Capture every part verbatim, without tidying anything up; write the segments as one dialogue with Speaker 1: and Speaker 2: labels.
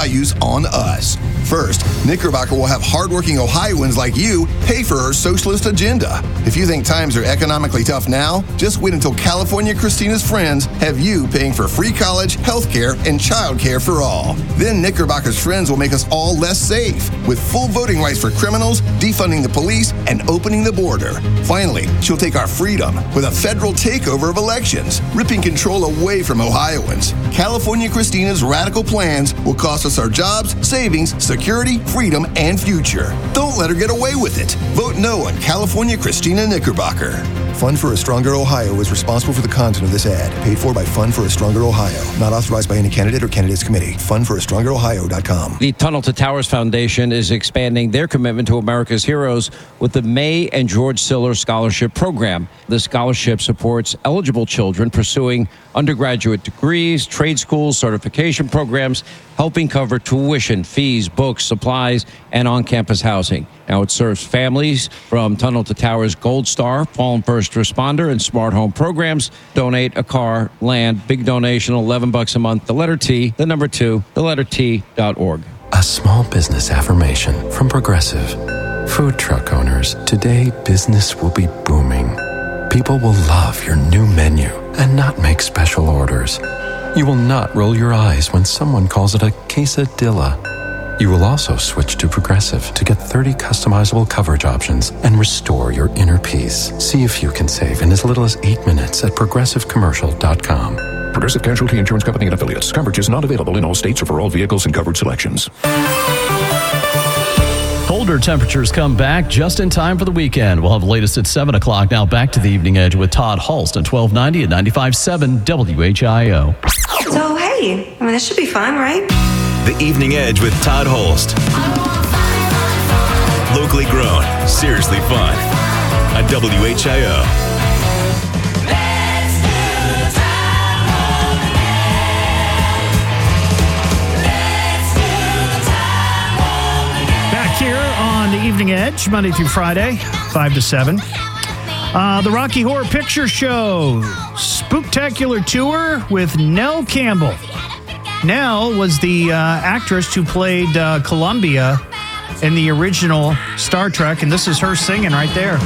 Speaker 1: values on us. First, Knickerbocker will have hardworking Ohioans like you pay for her socialist agenda. If you think times are economically tough now, just wait until California Christina's friends have you paying for free college, health care, and child care for all. Then Knickerbocker's friends will make us all less safe, with full voting rights for criminals, defunding the police, and opening the border. Finally, she'll take our freedom with a federal takeover of elections, ripping control away from Ohioans. California Christina's radical plans will cost us our jobs, savings, security, freedom, and future. Don't let her get away with it. Vote no on California Christina Knickerbocker.
Speaker 2: Fund for a Stronger Ohio is responsible for the content of this ad. Paid for by Fund for a Stronger Ohio. Not authorized by any candidate or candidates committee. fund for a stronger ohio dot com.
Speaker 3: The Tunnel to Towers Foundation is expanding their commitment to America's heroes with the May and George Siller Scholarship Program. The scholarship supports eligible children pursuing undergraduate degrees, trade schools, certification programs, helping cover tuition, fees, books, supplies, and on-campus housing. Now it serves families from Tunnel to Towers Gold Star, Fallen First Responder, and Smart Home programs. Donate a car, land, big donation, eleven bucks a month. The letter T, the number two, the letter T dot org.
Speaker 4: A small business affirmation from Progressive. Food truck owners, today business will be booming. People will love your new menu and not make special orders. You will not roll your eyes when someone calls it a quesadilla. You will also switch to Progressive to get thirty customizable coverage options and restore your inner peace. See if you can save in as little as eight minutes at progressive commercial dot com.
Speaker 5: Progressive Casualty Insurance Company and Affiliates. Coverage is not available in all states or for all vehicles and covered selections.
Speaker 6: Colder temperatures come back just in time for the weekend. We'll have the latest at seven o'clock. Now back to the Evening Edge with Todd Hulst at twelve ninety and ninety-five point seven W H I O.
Speaker 7: So, hey, I mean, this should be fun, right?
Speaker 8: The Evening Edge with Todd Hulst. Locally grown, seriously fun. On W H I O.
Speaker 9: The Evening Edge, Monday through Friday, five to seven. Uh, the Rocky Horror Picture Show, Spooktacular Tour with Nell Campbell. Nell was the uh, actress who played uh, Columbia in the original Star Trek, and this is her singing right there.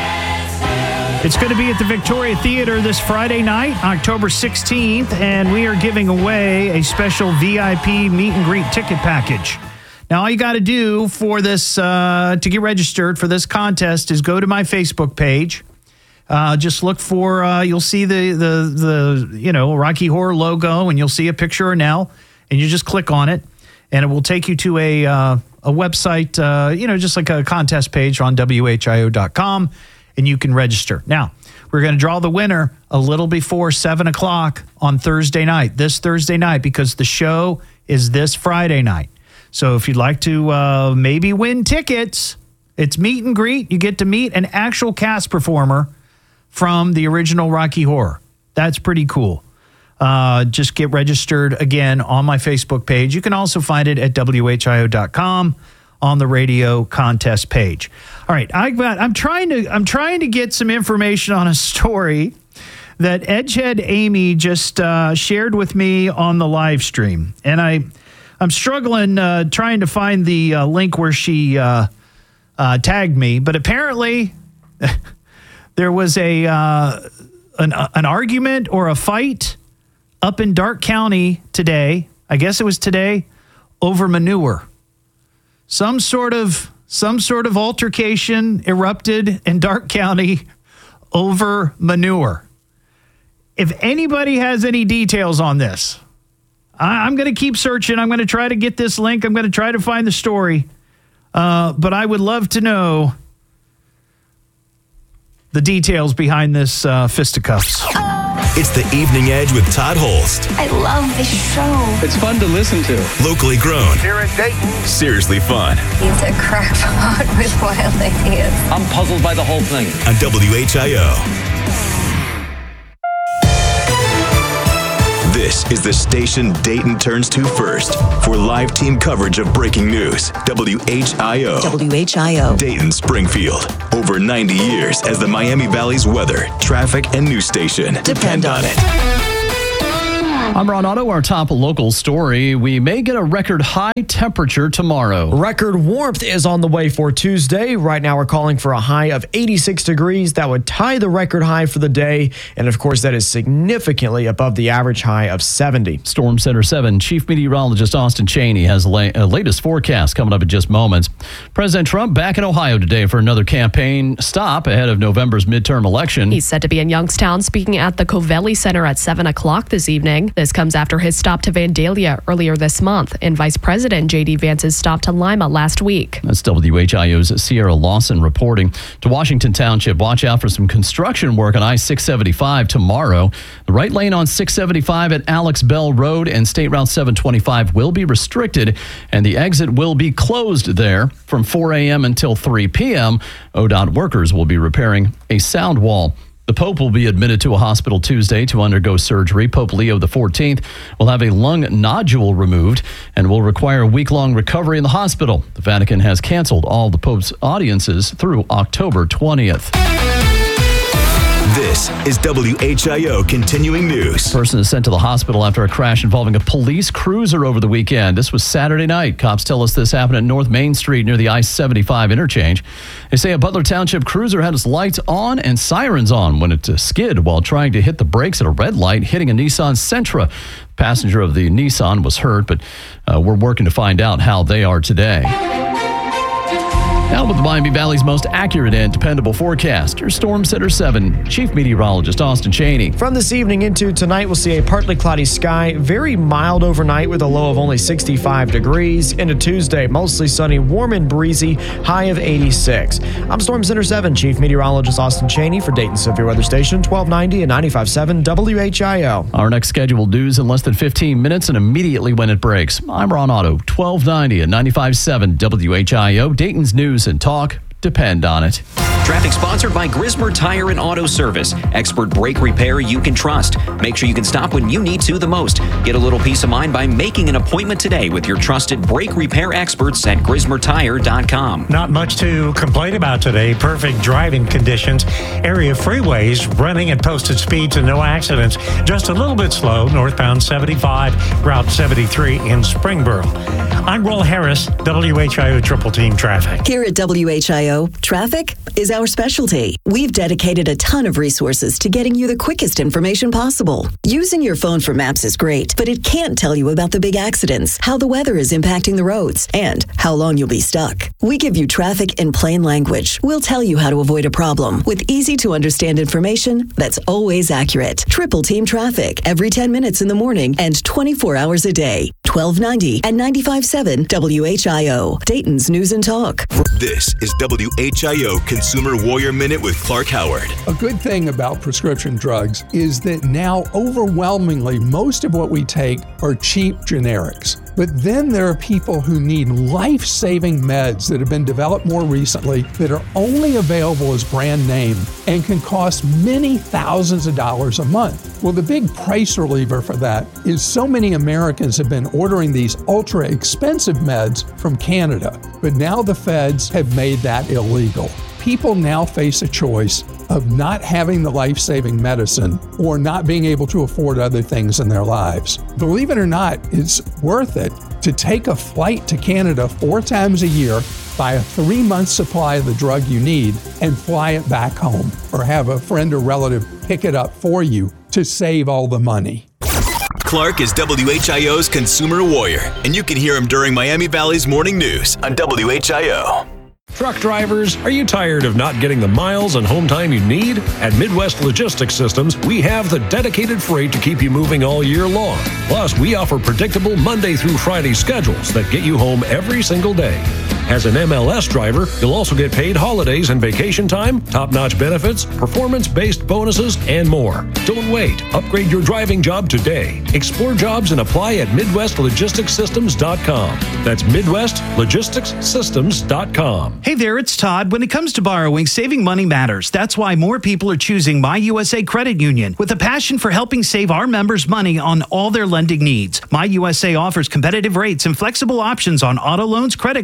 Speaker 9: It's going to be at the Victoria Theater this Friday night, October sixteenth, and we are giving away a special V I P meet and greet ticket package. Now, all you got to do for this, uh, to get registered for this contest is go to my Facebook page. Uh, just look for, uh, you'll see the, the, the, you know, Rocky Horror logo, and you'll see a picture of Nell, and you just click on it, and it will take you to a, uh, a website, uh, you know, just like a contest page on W H I O dot com, and you can register. Now, we're going to draw the winner a little before seven o'clock on Thursday night, this Thursday night, because the show is this Friday night. So if you'd like to uh, maybe win tickets, it's meet and greet. You get to meet an actual cast performer from the original Rocky Horror. That's pretty cool. Uh, just get registered again on my Facebook page. You can also find it at W H I O dot com on the radio contest page. All right, I got, I'm trying to I'm trying to get some information on a story that Edgehead Amy just uh, shared with me on the live stream, and I. I'm struggling uh, trying to find the uh, link where she uh, uh, tagged me, but apparently there was a uh, an, an argument or a fight up in Darke County today. I guess it was today over manure. Some sort of some sort of altercation erupted in Darke County over manure. If anybody has any details on this, I'm going to keep searching. I'm going to try to get this link. I'm going to try to find the story. Uh, but I would love to know the details behind this uh, fisticuffs.
Speaker 8: It's the Evening Edge with Todd Hulst.
Speaker 7: I love this show.
Speaker 10: It's fun to listen to.
Speaker 8: Locally grown.
Speaker 11: Here in Dayton.
Speaker 8: Seriously fun.
Speaker 7: He's a crackpot with wild ideas.
Speaker 10: I'm puzzled by the whole thing.
Speaker 8: On W H I O. This is the station Dayton turns to first for live team coverage of breaking news. W H I O.
Speaker 12: W H I O.
Speaker 8: Dayton, Springfield. Over ninety years as the Miami Valley's weather, traffic, and news station.
Speaker 12: Depend on it.
Speaker 6: I'm Ron Otto. Our top local story. We may get a record high temperature tomorrow.
Speaker 11: Record warmth is on the way for Tuesday. Right now we're calling for a high of eighty-six degrees. That would tie the record high for the day. And of course, that is significantly above the average high of seventy.
Speaker 6: Storm Center seven Chief Meteorologist Austin Cheney has the la- uh, latest forecast coming up in just moments. President Trump back in Ohio today for another campaign stop ahead of November's midterm election.
Speaker 12: He's set to be in Youngstown speaking at the Covelli Center at seven o'clock this evening. This comes after his stop to Vandalia earlier this month and Vice President J D Vance's stop to Lima last week.
Speaker 6: That's W H I O's Sierra Lawson reporting. To Washington Township, watch out for some construction work on I six seventy-five tomorrow. The right lane on six seventy-five at Alex Bell Road and State Route seven twenty-five will be restricted, and the exit will be closed there from four a.m. until three p.m. O D O T workers will be repairing a sound wall. The Pope will be admitted to a hospital Tuesday to undergo surgery. Pope Leo the fourteenth will have a lung nodule removed and will require a week-long recovery in the hospital. The Vatican has canceled all the Pope's audiences through October twentieth.
Speaker 8: This is W H I O Continuing News.
Speaker 6: Person is sent to the hospital after a crash involving a police cruiser over the weekend. This was Saturday night. Cops tell us this happened at North Main Street near the I seventy-five interchange. They say a Butler Township cruiser had its lights on and sirens on when it skid while trying to hit the brakes at a red light, hitting a Nissan Sentra. Passenger of the Nissan was hurt, but uh, we're working to find out how they are today. Now with the Miami Valley's most accurate and dependable forecast, your Storm Center seven Chief Meteorologist Austin Cheney.
Speaker 11: From this evening into tonight, we'll see a partly cloudy sky, very mild overnight with a low of only sixty-five degrees. Into Tuesday, mostly sunny, warm and breezy, high of eighty-six. I'm Storm Center seven Chief Meteorologist Austin Cheney for Dayton Severe Weather Station, twelve ninety and ninety-five point seven W H I O.
Speaker 6: Our next scheduled news in less than fifteen minutes and immediately when it breaks. I'm Ron Otto, twelve ninety and ninety-five point seven W H I O. Dayton's news and talk depend on it.
Speaker 13: Traffic sponsored by Grismer Tire and Auto Service. Expert brake repair you can trust. Make sure you can stop when you need to the most. Get a little peace of mind by making an appointment today with your trusted brake repair experts at grismer tire dot com.
Speaker 14: Not much to complain about today. Perfect driving conditions. Area freeways running at posted speeds and no accidents. Just a little bit slow. Northbound seventy-five, Route seventy-three in Springboro. I'm Will Harris, W H I O Triple Team Traffic.
Speaker 15: Here at W H I O, traffic is our specialty. We've dedicated a ton of resources to getting you the quickest information possible. Using your phone for maps is great, but it can't tell you about the big accidents, how the weather is impacting the roads, and how long you'll be stuck. We give you traffic in plain language. We'll tell you how to avoid a problem with easy to understand information that's always accurate. Triple Team Traffic every ten minutes in the morning and twenty-four hours a day. twelve ninety and ninety-five point seven W H I O. Dayton's News and Talk.
Speaker 8: This is W H I O Consumer Warrior Minute with Clark Howard.
Speaker 16: A good thing about prescription drugs is that now overwhelmingly most of what we take are cheap generics. But then there are people who need life-saving meds that have been developed more recently that are only available as brand name and can cost many thousands of dollars a month. Well, the big price reliever for that is so many Americans have been ordering these ultra-expensive meds from Canada. But now the feds have made that illegal. People now face a choice of not having the life-saving medicine or not being able to afford other things in their lives. Believe it or not, it's worth it to take a flight to Canada four times a year, buy a three-month supply of the drug you need, and fly it back home, or have a friend or relative pick it up for you to save all the money.
Speaker 8: Clark is W H I O's Consumer Warrior, and you can hear him during Miami Valley's Morning News on W H I O.
Speaker 17: Truck drivers, are you tired of not getting the miles and home time you need? At Midwest Logistics Systems, we have the dedicated freight to keep you moving all year long. Plus, we offer predictable Monday through Friday schedules that get you home every single day. As an M L S driver, you'll also get paid holidays and vacation time, top-notch benefits, performance-based bonuses, and more. Don't wait. Upgrade your driving job today. Explore jobs and apply at Midwest Logistics Systems dot com. That's Midwest Logistics Systems dot com.
Speaker 9: Hey there, it's Todd. When it comes to borrowing, saving money matters. That's why more people are choosing My U S A Credit Union. With a passion for helping save our members money on all their lending needs, My U S A offers competitive rates and flexible options on auto loans, credit cards, home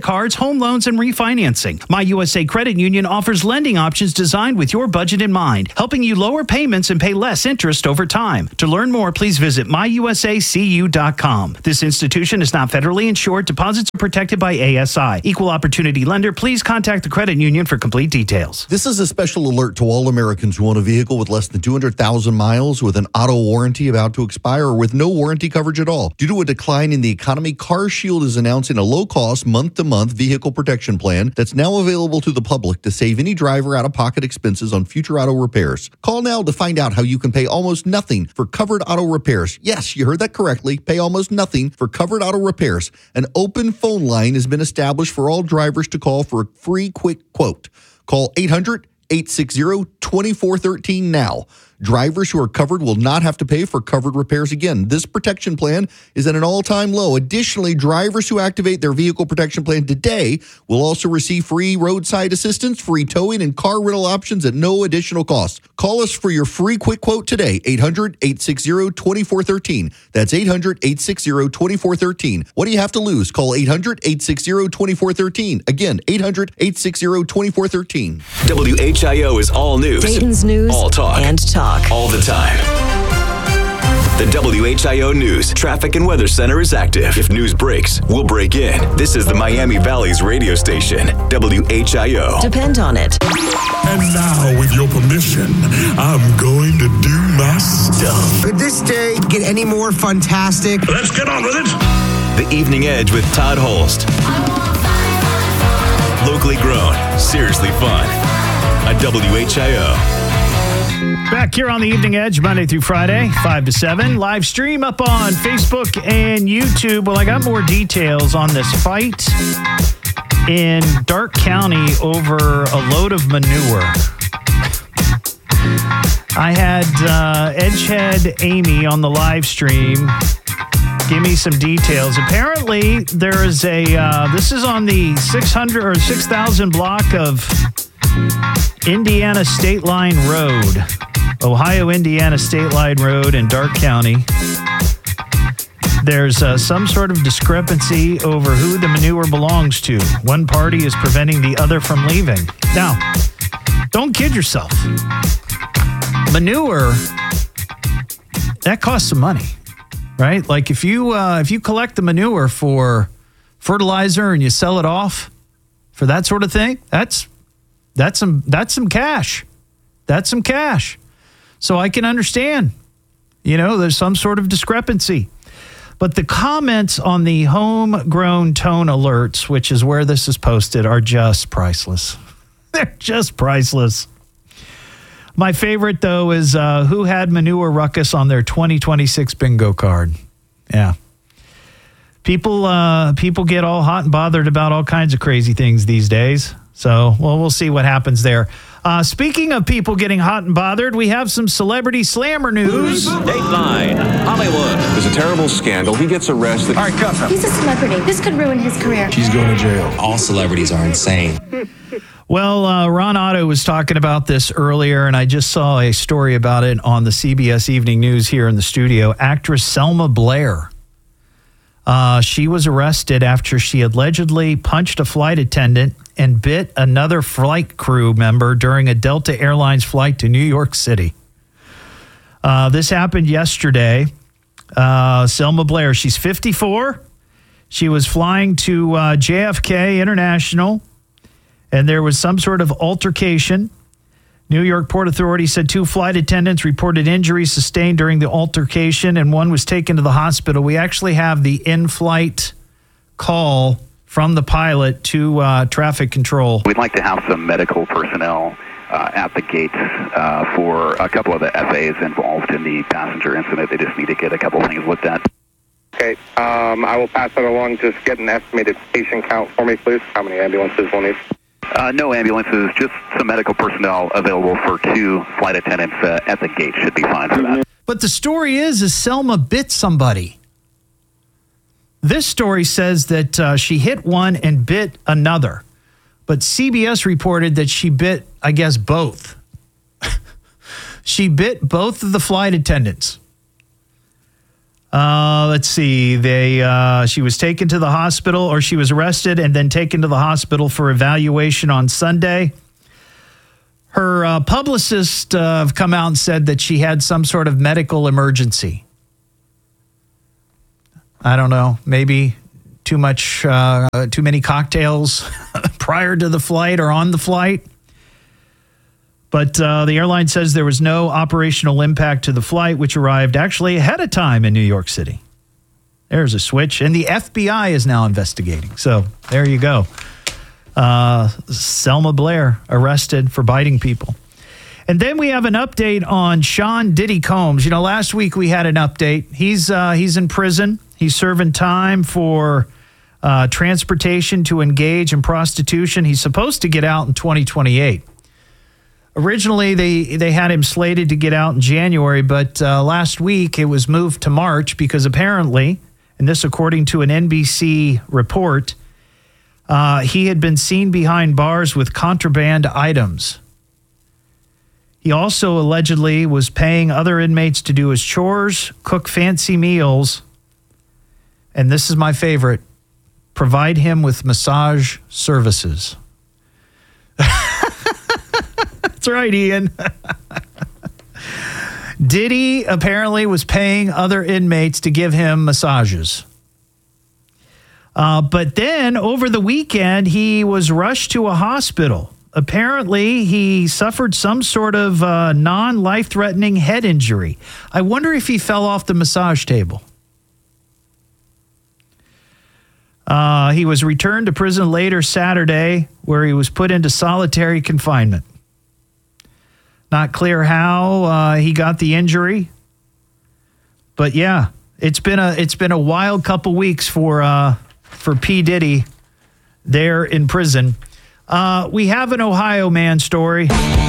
Speaker 9: home loans and refinancing. My U S A Credit Union offers lending options designed with your budget in mind, helping you lower payments and pay less interest over time. To learn more, please visit my u s a c u dot com. This institution is not federally insured. Deposits are protected by A S I. Equal opportunity lender. Please contact the credit union for complete details.
Speaker 18: This is a special alert to all Americans who own a vehicle with less than two hundred thousand miles, with an auto warranty about to expire, or with no warranty coverage at all. Due to a decline in the economy, CarShield is announcing a low-cost, month-to-month vehicle protection plan that's now available to the public to save any driver out-of-pocket expenses on future auto repairs. Call now to find out how you can pay almost nothing for covered auto repairs. Yes, you heard that correctly. Pay almost nothing for covered auto repairs. An open phone line has been established for all drivers to call for a free quick quote. Call eight hundred, eight six zero, two four one three now. Drivers who are covered will not have to pay for covered repairs again. This protection plan is at an all-time low. Additionally, drivers who activate their vehicle protection plan today will also receive free roadside assistance, free towing, and car rental options at no additional cost. Call us for your free quick quote today, eight hundred, eight six zero, two four one three. That's eight hundred, eight six zero, two four one three. What do you have to lose? Call eight hundred, eight six zero, two four one three. Again, eight hundred, eight six zero, two four one three.
Speaker 8: W H I O is all news.
Speaker 15: Dayton's news
Speaker 8: all talk.
Speaker 15: and talk.
Speaker 8: All the time. The W H I O News Traffic and Weather Center is active. If news breaks, we'll break in. This is the Miami Valley's radio station, W H I O.
Speaker 15: Depend on it.
Speaker 19: And now, with your permission, I'm going to do my stuff.
Speaker 20: Could this day get any more fantastic?
Speaker 19: Let's get on with it.
Speaker 8: The Evening Edge with Todd Holst. Locally grown, seriously fun. On W H I O.
Speaker 9: Back here on the Evening Edge, Monday through Friday, five to seven. Live stream up on Facebook and YouTube. Well, I got more details on this fight in Darke County over a load of manure. I had uh, Edgehead Amy on the live stream give me some details. Apparently, there is a, uh, this is on the six hundred or six thousand block of Indiana State Line Road. Ohio-Indiana State Line Road in Darke County. There's uh, some sort of discrepancy over who the manure belongs to. One party is preventing the other from leaving. Now, don't kid yourself. Manure, that costs some money, right? Like if you uh, if you collect the manure for fertilizer and you sell it off for that sort of thing, that's that's some that's some cash. That's some cash. So I can understand, you know, there's some sort of discrepancy. But the comments on the homegrown tone alerts, which is where this is posted, are just priceless. They're just priceless. My favorite, though, is uh, who had manure ruckus on their twenty twenty-six bingo card. Yeah. People, uh, people get all hot and bothered about all kinds of crazy things these days. So, well, we'll see what happens there. Uh, speaking of people getting hot and bothered, we have some celebrity slammer news.
Speaker 10: Dateline, Hollywood.
Speaker 21: There's a terrible scandal. He gets arrested.
Speaker 10: All right, cuff him.
Speaker 7: He's a celebrity. This could ruin his career.
Speaker 21: She's going to jail.
Speaker 22: All celebrities are insane.
Speaker 9: Well, uh, Ron Otto was talking about this earlier, and I just saw a story about it on the C B S Evening News here in the studio. Actress Selma Blair. Uh, she was arrested after she allegedly punched a flight attendant and bit another flight crew member during a Delta Airlines flight to New York City. Uh, this happened yesterday. Uh, Selma Blair, she's fifty-four. She was flying to uh, J F K International, and there was some sort of altercation. New York Port Authority said two flight attendants reported injuries sustained during the altercation, and one was taken to the hospital. We actually have the in-flight call from the pilot to uh, traffic control.
Speaker 23: We'd like to have some medical personnel uh, at the gates uh, for a couple of the F As involved in the passenger incident. They just need to get a couple of things looked at.
Speaker 24: Okay, um, I will pass that along. Just get an estimated patient count for me, please. How many ambulances we'll need?
Speaker 23: Uh, no ambulances, just some medical personnel available for two flight attendants uh, at the gate. Should be fine for that.
Speaker 9: But the story is, is Selma bit somebody. This story says that uh, she hit one and bit another. But C B S reported that she bit, I guess, both. She bit both of the flight attendants. Uh, let's see. They uh, she was taken to the hospital, or she was arrested and then taken to the hospital for evaluation on Sunday. Her uh, publicist uh, have come out and said that she had some sort of medical emergency. I don't know. Maybe too much, uh, too many cocktails prior to the flight or on the flight. But uh, the airline says there was no operational impact to the flight, which arrived actually ahead of time in New York City. There's a switch. And the F B I is now investigating. So there you go. Uh, Selma Blair arrested for biting people. And then we have an update on Sean Diddy Combs. You know, last week we had an update. He's uh, he's in prison. He's serving time for uh, transportation to engage in prostitution. He's supposed to get out in twenty twenty-eight. Originally, they, they had him slated to get out in January, but uh, last week it was moved to March because apparently, and this according to an N B C report, uh, he had been seen behind bars with contraband items. He also allegedly was paying other inmates to do his chores, cook fancy meals, and this is my favorite, provide him with massage services. That's right, Ian. Diddy apparently was paying other inmates to give him massages. Uh, but then over the weekend, he was rushed to a hospital. Apparently, he suffered some sort of uh, non-life-threatening head injury. I wonder if he fell off the massage table. Uh, he was returned to prison later Saturday, where he was put into solitary confinement. Not clear how uh, he got the injury, but yeah, it's been a it's been a wild couple weeks for uh, for P. Diddy there in prison. Uh, we have an Ohio man story.